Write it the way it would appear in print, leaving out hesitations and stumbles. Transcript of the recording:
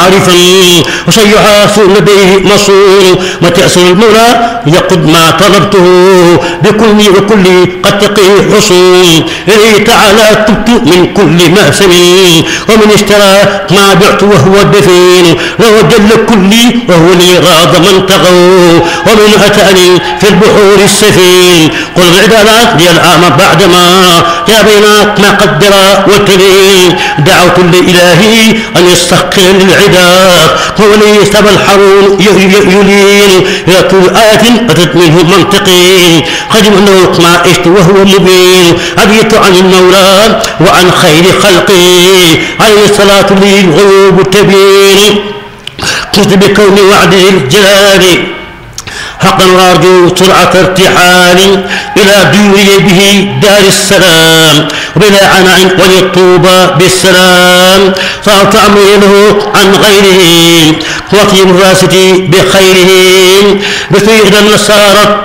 عارفا وسيحاسب لديه مصون وتأسر المولى يقد ما طلبته بكل وكل قد تقيه حصون إليه تعالى تبت من كل مأسم ومن اشترى ما بعت وهو الدفين وهو جل كلي وهو لي راض من تغوا ومن أتاني في البحور السفين قل العدالات لي العام بعدما يا بينات ما قدر والتلين دعوت لإلهي أن يستخر للعدا هو لي سبى الحرون يلين إلى طول آية أتت منه منطقين خدم أنه ما عشت وهو مبين أبيت عن المولى وعن خير خلقه عليه الصلاة للغيوب التبين قلت بكون وعده الجلال حقا وارجو سرعة ارتحال إلى دوري به دار السلام وبلا عناء وللطوبى بالسلام صارت أمري له عن غيره وطيب الراسة بخيره بطيب النصارى